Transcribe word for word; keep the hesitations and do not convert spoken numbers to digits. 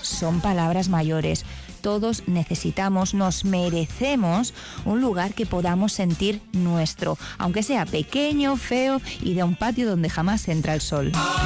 son palabras mayores. Todos necesitamos, nos merecemos un lugar que podamos sentir nuestro, aunque sea pequeño, feo y de un patio donde jamás entra el sol.